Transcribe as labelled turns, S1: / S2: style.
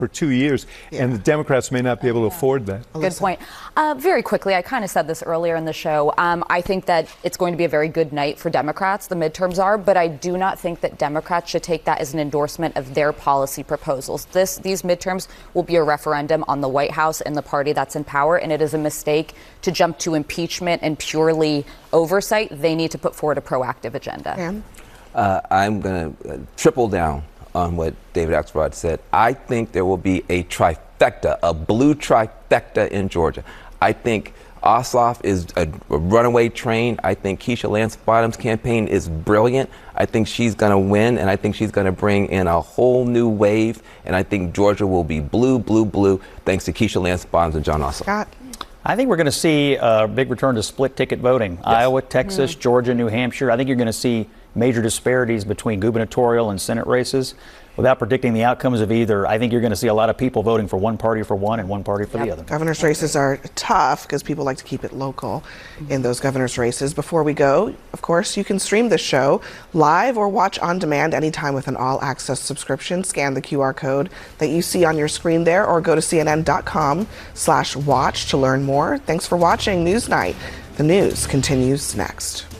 S1: for 2 years, and the Democrats may not be able to afford that.
S2: Good point. Very quickly, I kind of said this earlier in the show. I think that it's going to be a very good night for Democrats, the midterms are, but I do not think that Democrats should take that as an endorsement of their policy proposals. These midterms will be a referendum on the White House and the party that's in power, and it is a mistake to jump to impeachment and purely oversight. They need to put forward a proactive agenda.
S3: I'm going to triple down on what David Axelrod said. I think there will be a trifecta, a blue trifecta in Georgia. I think Ossoff is a runaway train. I think Keisha Lance Bottoms' campaign is brilliant. I think she's going to win, and I think she's going to bring in a whole new wave, and I think Georgia will be blue, blue, blue, thanks to Keisha Lance Bottoms and Jon Ossoff.
S4: Scott?
S5: I think we're going to see a big return to split ticket voting. Yes. Iowa, Texas, Georgia, New Hampshire. I think you're going to see major disparities between gubernatorial and Senate races. Without predicting the outcomes of either, I think you're going to see a lot of people voting for one party for one and one party for the other.
S4: Governor's races are tough because people like to keep it local in those governor's races. Before we go, of course, you can stream this show live or watch on demand anytime with an all-access subscription. Scan the QR code that you see on your screen there or go to cnn.com/watch to learn more. Thanks for watching Newsnight. The news continues next.